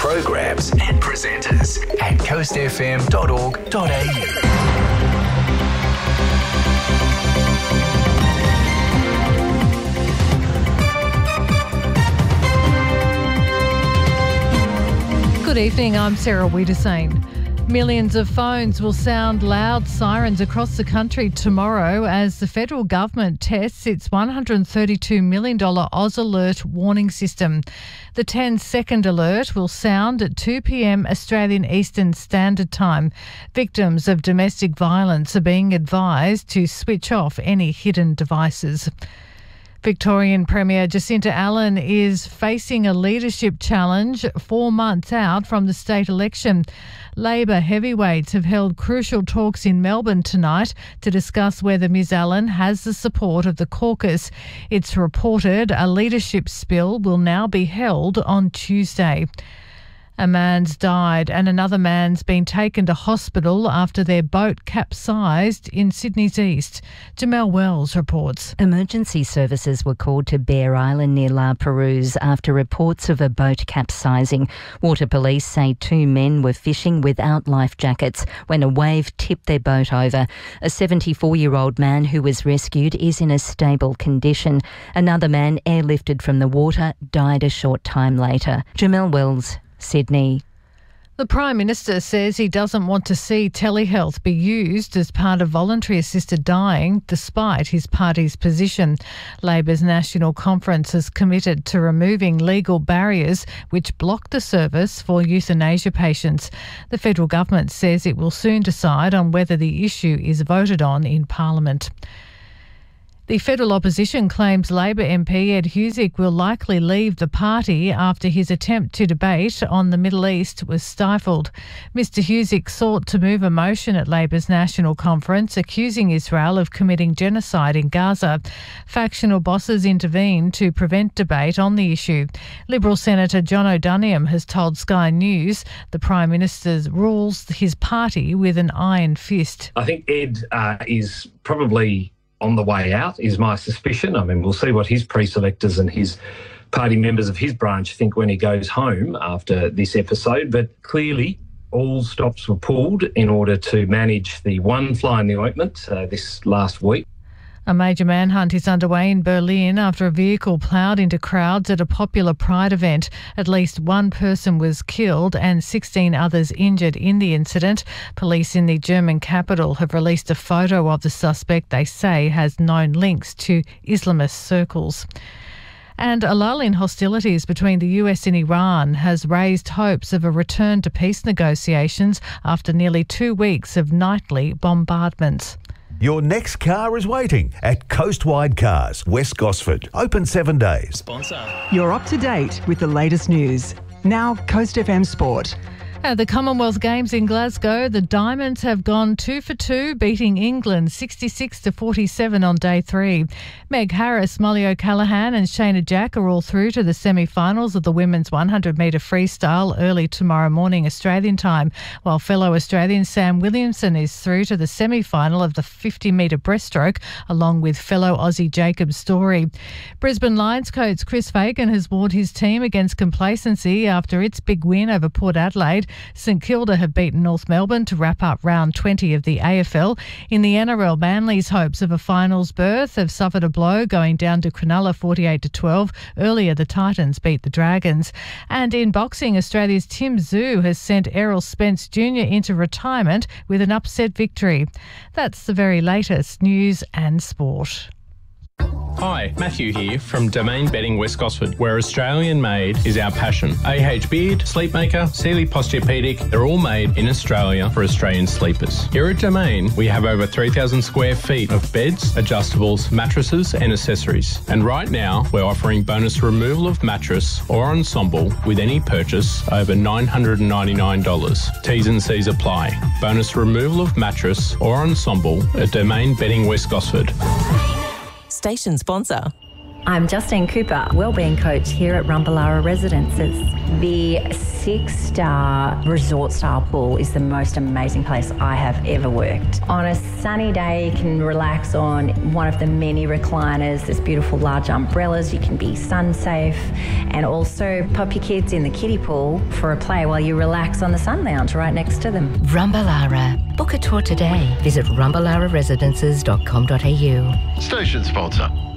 programs and presenters at coastfm.org.au. Good evening, I'm Sarah Wiedersane. Millions of phones will sound loud sirens across the country tomorrow as the federal government tests its $132 million Oz Alert warning system. The 10-second alert will sound at 2 p.m. Australian Eastern Standard Time. Victims of domestic violence are being advised to switch off any hidden devices. Victorian Premier Jacinta Allan is facing a leadership challenge 4 months out from the state election. Labor heavyweights have held crucial talks in Melbourne tonight to discuss whether Ms Allan has the support of the caucus. It's reported a leadership spill will now be held on Tuesday. A man's died and another man's been taken to hospital after their boat capsized in Sydney's east. Jamel Wells reports. Emergency services were called to Bear Island near La Perouse after reports of a boat capsizing. Water police say 2 men were fishing without life jackets when a wave tipped their boat over. A 74-year-old man who was rescued is in a stable condition. Another man airlifted from the water died a short time later. Jamel Wells, Sydney. The Prime Minister says he doesn't want to see telehealth be used as part of voluntary assisted dying, despite his party's position. Labor's National Conference has committed to removing legal barriers which block the service for euthanasia patients. The federal government says it will soon decide on whether the issue is voted on in Parliament. The federal opposition claims Labor MP Ed Husic will likely leave the party after his attempt to debate on the Middle East was stifled. Mr Husic sought to move a motion at Labor's National Conference accusing Israel of committing genocide in Gaza. Factional bosses intervened to prevent debate on the issue. Liberal Senator John O'Doniam has told Sky News the Prime Minister rules his party with an iron fist. I think Ed is probably on the way out, is my suspicion. I mean, we'll see what his pre-selectors and his party members of his branch think when he goes home after this episode. But clearly, all stops were pulled in order to manage the one fly in the ointment this last week. A major manhunt is underway in Berlin after a vehicle ploughed into crowds at a popular Pride event. At least one person was killed and 16 others injured in the incident. Police in the German capital have released a photo of the suspect they say has known links to Islamist circles. And a lull in hostilities between the US and Iran has raised hopes of a return to peace negotiations after nearly 2 weeks of nightly bombardments. Your next car is waiting at Coastwide Cars, West Gosford. Open 7 days. Sponsor. You're up to date with the latest news. Now, Coast FM Sport. At the Commonwealth Games in Glasgow, the Diamonds have gone 2 for 2, beating England 66-47 on day 3. Meg Harris, Molly O'Callaghan and Shayna Jack are all through to the semi-finals of the women's 100-metre freestyle early tomorrow morning Australian time, while fellow Australian Sam Williamson is through to the semi-final of the 50-metre breaststroke, along with fellow Aussie Jacob Story. Brisbane Lions coach Chris Fagan has warned his team against complacency after its big win over Port Adelaide. St Kilda have beaten North Melbourne to wrap up round 20 of the AFL. In the NRL, Manly's hopes of a finals berth have suffered a blow, going down to Cronulla 48-12. Earlier, the Titans beat the Dragons. And in boxing, Australia's Tim Tszyu has sent Errol Spence Jr. into retirement with an upset victory. That's the very latest news and sport. Hi, Matthew here from Domain Bedding West Gosford, where Australian made is our passion. AH Beard, Sleepmaker, Sealy Posturepedic, they're all made in Australia for Australian sleepers. Here at Domain, we have over 3,000 square feet of beds, adjustables, mattresses and accessories. And right now, we're offering bonus removal of mattress or ensemble with any purchase over $999. T's and C's apply. Bonus removal of mattress or ensemble at Domain Bedding West Gosford. Station sponsor. I'm Justine Cooper, wellbeing coach here at Rumballara Residences. The 6-star resort-style pool is the most amazing place I have ever worked. On a sunny day, you can relax on one of the many recliners. There's beautiful large umbrellas. You can be sun-safe, and also pop your kids in the kiddie pool for a play while you relax on the sun lounge right next to them. Rumballara. Book a tour today. Visit rumballararesidences.com.au. Station sponsor.